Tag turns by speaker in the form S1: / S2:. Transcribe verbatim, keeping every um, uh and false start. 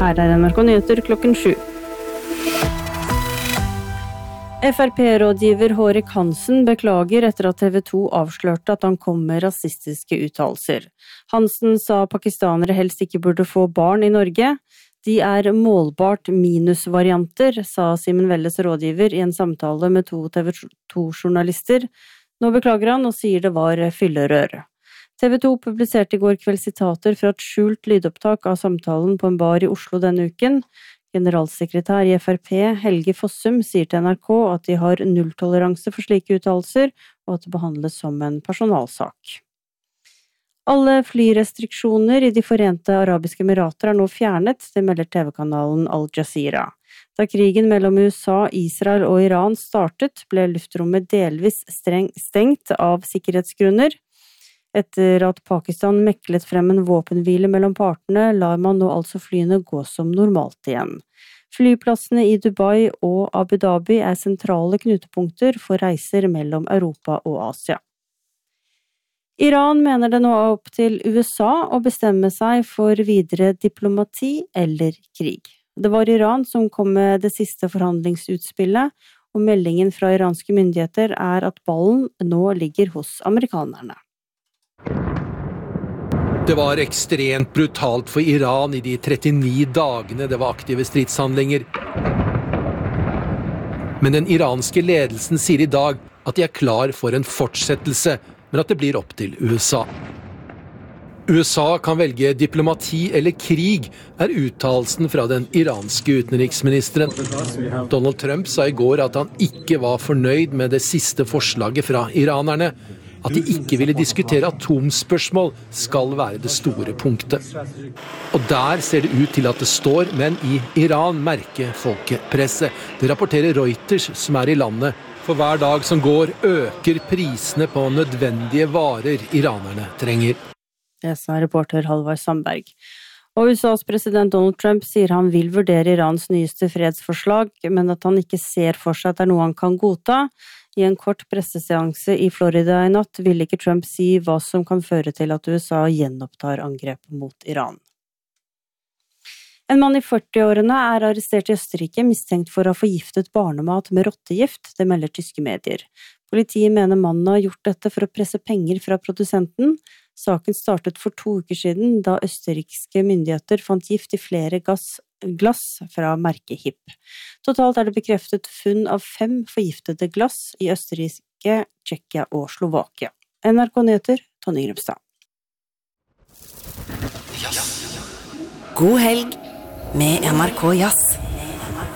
S1: Her er N R K Nyheter klokken sju. F R P-rådgiver Hårek Hansen beklager etter at T V to avslørte at han kom med rasistiske uttalelser. Hansen sa pakistanere helst ikke burde få barn i Norge. De er målbart minusvarianter, sa Simen Velles rådgiver i en samtale med to T V to-journalister. Nå beklager han og sier det var fyllerør. T V to publiserte i går kveld sitater fra et skjult lydopptak av samtalen på en bar i Oslo denne uken. Generalsekretær i F R P, Helge Fossum, sier til N R K at de har nulltoleranse for slike uttalelser, og at det behandles som en personalsak. Alle flyrestriksjoner i de Forente Arabiske Emirater er nå fjernet, det melder T V-kanalen Al Jazeera. Da krigen mellom U S A, Israel og Iran startet, ble luftrommet delvis streng, stengt av sikkerhetsgrunner. Etter at Pakistan meklet frem en våpenhvile mellom partene, lar man nå altså flyene gå som normalt igjen. Flyplassene i Dubai og Abu Dhabi er sentrale knutepunkter for reiser mellom Europa og Asia. Iran mener det nå er opp til U S A å bestemme seg for videre diplomati eller krig. Det var Iran som kom med det siste forhandlingsutspillet, og meldingen fra iranske myndigheter er at ballen nå ligger hos amerikanerne.
S2: Det var ekstremt brutalt for Iran i de trettini dagene det var aktive stridshandlinger. Men den iranske ledelsen sier i dag at de er klar for en fortsettelse, men at det blir opp til U S A. U S A kan velge diplomati eller krig, er uttalelsen fra den iranske utenriksministeren. Donald Trump sa i går at han ikke var fornøyd med det siste forslaget fra iranerne. At de ikke ville diskutere atomspørsmål skal være det store punktet. Og der ser det ut til at det står, men i Iran merker folket presset. Det rapporterer Reuters som er i landet. For hver dag som går øker prisene på nødvendige varer iranerne trenger.
S1: Det sa reporter Halvard Sandberg. Og U S A's president Donald Trump sier han vil vurdere Irans nyeste fredsforslag, men at han ikke ser for seg at det er noe han kan godta. I en kort presseseanse i Florida i natt ville ikke Trump si hva som kan føre til at U S A gjenopptar angrepet mot Iran. En mann i førtiårene er arrestert i Østerrike mistenkt for å ha forgiftet barnemat med rottegift, det melder tyske medier. Politiet mener mannen har gjort dette for å presse penger fra produsenten. Saken startet for to uker siden, da østerrikske myndigheter fant gift i flere gass, glass fra merket Hipp. Totalt er det bekreftet funn av fem forgiftede glass i Østerrike, Tsjekkia og Slovakia. N R K Nyheter, Tonje Grumstad.
S3: God helg med N R K Jazz.